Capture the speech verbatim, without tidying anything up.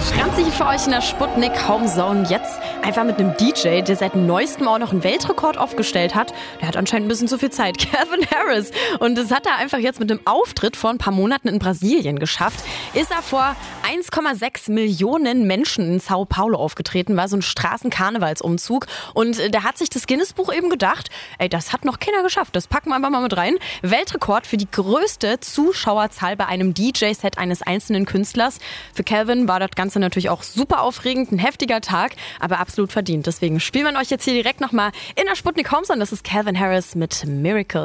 Ganz sicher für euch in der Sputnik Homezone. Jetzt einfach mit einem D J, der seit neuestem auch noch einen Weltrekord aufgestellt hat. Der hat anscheinend ein bisschen zu viel Zeit. Calvin Harris. Und das hat er einfach jetzt mit einem Auftritt vor ein paar Monaten in Brasilien geschafft. Ist er vor eins Komma sechs Millionen Menschen in Sao Paulo aufgetreten. War so ein Straßenkarnevalsumzug. Und da hat sich das Guinness-Buch eben gedacht, ey, das hat noch keiner geschafft. Das packen wir einfach mal mit rein. Weltrekord für die größte Zuschauerzahl bei einem D J-Set eines einzelnen Künstlers. Für Calvin war das Ganze natürlich auch super aufregend, ein heftiger Tag, aber absolut verdient. Deswegen spielen wir euch jetzt hier direkt nochmal in der Sputnik Homezone. Das ist Calvin Harris mit Miracle.